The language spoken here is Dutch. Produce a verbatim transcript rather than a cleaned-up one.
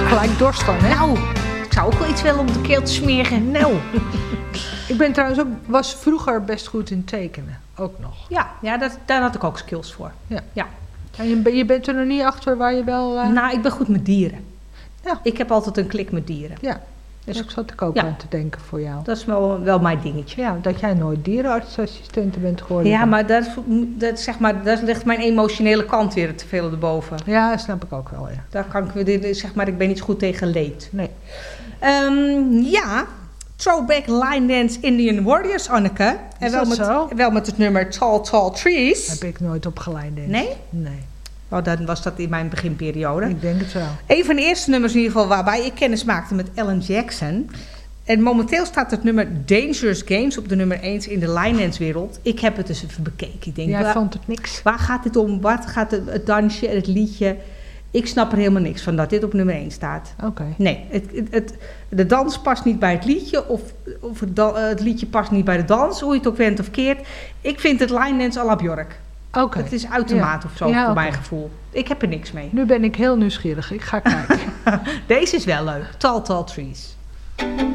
gelijk dorst van, hè? Nou, ik zou ook wel iets willen om de keel te smeren. Nou. Ik ben trouwens ook, was vroeger best goed in tekenen. Ook nog. Ja, ja dat, daar had ik ook skills voor. Ja. ja. En je, ben- je bent er nog niet achter waar je wel... Uh... Nou, ik ben goed met dieren. Ja. Ik heb altijd een klik met dieren. Ja, Dus daar zat ik ook ja. aan te denken voor jou. dat is wel, wel mijn dingetje. Ja, dat jij nooit dierenartsassistente bent geworden. Ja, maar dat, dat, zeg maar dat ligt mijn emotionele kant weer te veel erboven. Ja, dat snap ik ook wel, ja. Daar kan ik weer, zeg maar, ik ben niet goed tegen leed. Nee. Um, ja, Throwback Line Dance Indian Warriors, Anneke. En Is wel dat met, zo? wel met het nummer Tall Tall Trees. Heb ik nooit opgeleid, denk ik. Nee? Nee, Oh, dan was dat in mijn beginperiode. ik denk het wel. Een van de eerste nummers in ieder geval waarbij ik kennis maakte met Alan Jackson. En momenteel staat het nummer Dangerous Games op de nummer één in de line dance wereld. Ik heb het dus even bekeken. Ik denk, Jij waar, vond het niks? waar gaat dit om? Wat gaat het, het dansje, het liedje? Ik snap er helemaal niks van dat dit op nummer één staat. Oké. Nee, het, het, het, de dans past niet bij het liedje. Of, of het, da- het liedje past niet bij de dans. Hoe je het ook went of keert. Ik vind het line dance à la Björk. Oké. Het is automaat Ja. of zo, Ja, voor oké. mijn gevoel. Ik heb er niks mee. Nu ben ik heel nieuwsgierig. Ik ga kijken. Deze is wel leuk. Tall Tall Trees.